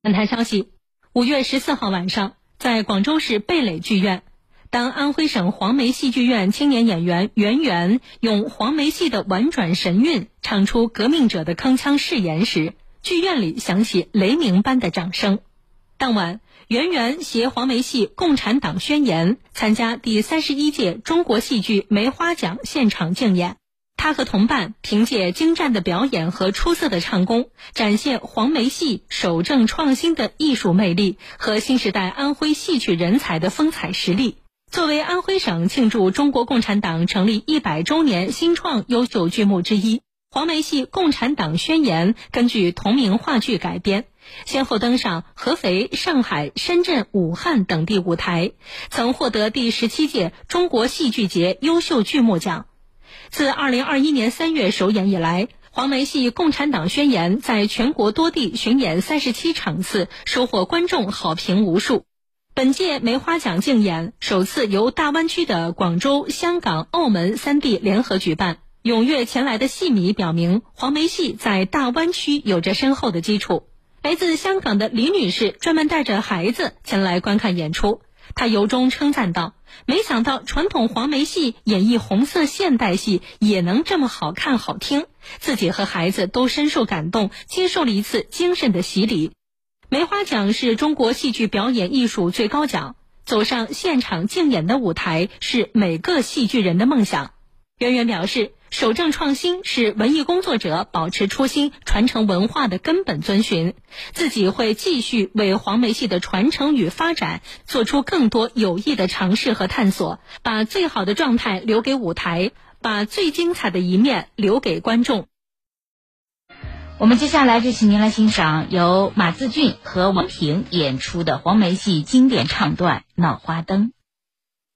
本台消息，5月14号晚上，在广州市蓓蕾剧院，当安徽省黄梅戏剧院青年演员袁源用黄梅戏的婉转神韵唱出革命者的铿锵誓言时，剧院里响起雷鸣般的掌声。当晚，袁源携黄梅戏《共产党宣言》参加第31届中国戏剧梅花奖现场竞演。他和同伴凭借精湛的表演和出色的唱功，展现黄梅戏守正创新的艺术魅力和新时代安徽戏曲人才的风采实力。作为安徽省庆祝中国共产党成立100周年新创优秀剧目之一，黄梅戏《共产党宣言》根据同名话剧改编，先后登上合肥、上海、深圳、武汉等地舞台，曾获得第17届中国戏剧节优秀剧目奖。自2021年3月首演以来，黄梅戏《共产党宣言》在全国多地巡演37场次，收获观众好评无数。本届梅花奖竞演首次由大湾区的广州、香港、澳门3地联合举办。踊跃前来的戏迷表明，黄梅戏在大湾区有着深厚的基础。来自香港的李女士专门带着孩子前来观看演出，她由衷称赞道：“没想到传统黄梅戏演绎红色现代戏也能这么好看好听，自己和孩子都深受感动，接受了一次精神的洗礼。”梅花奖是中国戏剧表演艺术最高奖，走上现场竞演的舞台是每个戏剧人的梦想。袁源表示，守正创新是文艺工作者保持初心、传承文化的根本遵循，自己会继续为黄梅戏的传承与发展做出更多有益的尝试和探索，把最好的状态留给舞台，把最精彩的一面留给观众。 我们接下来就请您来欣赏由马自俊和王平演出的黄梅戏经典唱段《闹花灯》。